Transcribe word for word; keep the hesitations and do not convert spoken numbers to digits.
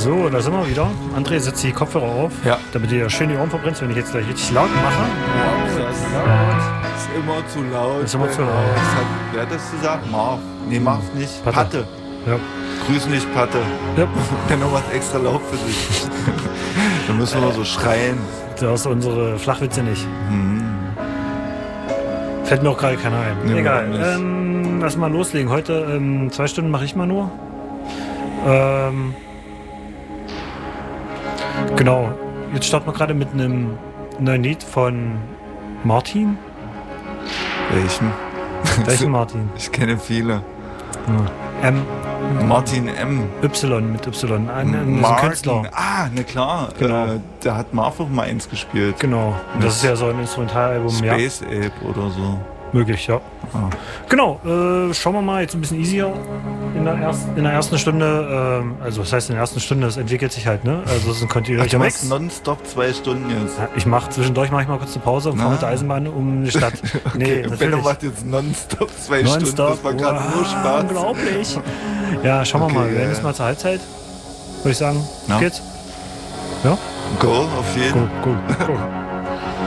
So, da sind wir wieder. André setzt die Kopfhörer auf, ja. damit ihr schön die Ohren verbrennst, wenn ich jetzt gleich richtig laut mache. Oh, das ist, laut. ist immer zu laut. Ist immer zu laut. Das hat, wer hat das gesagt? Marv. Nee, Marv nicht. Patte. Patte. Ja. Grüß nicht, Patte. Ja. Der noch was extra laut für dich. Dann müssen wir so schreien. Du hast unsere Flachwitze nicht. Mhm. Fällt mir auch gerade keiner ein. Nee, Egal. Ähm, lass mal loslegen. Heute ähm, zwei Stunden mache ich mal nur. Ähm, genau. Jetzt starten wir gerade mit einem neuen Lied von Martin. Welchen? Welchen Martin? Ich kenne viele. Ja. M. Martin M. Y mit Y. Ein, ein Martin. Künstler. Ah, ne klar. Genau. Äh, der hat Marv auch mal eins gespielt. Genau. Und das ist ja so ein Instrumentalalbum. Space Ja. Ape oder so. Möglich, ja. Ah. Genau, äh, schauen wir mal, jetzt ein bisschen easier in der, erst, in der ersten Stunde. Ähm, also, was heißt in der ersten Stunde? Das entwickelt sich halt, ne? Also, es ist ein kontinuierlicher Du Mix. machst nonstop zwei Stunden jetzt. Ja, ich mach zwischendurch mache ich mal kurz eine Pause und fahre mit der Eisenbahn um die Stadt. Nee, okay, Benno natürlich. macht jetzt nonstop zwei Nonstop. Stunden. Das war gerade Wow, nur Spaß. Unglaublich. Ja, schauen Okay, wir mal. Wir ja, werden ja. jetzt mal zur Halbzeit. Würde ich sagen. Ja. Geht's? Ja? Go, auf jeden Go, go, go.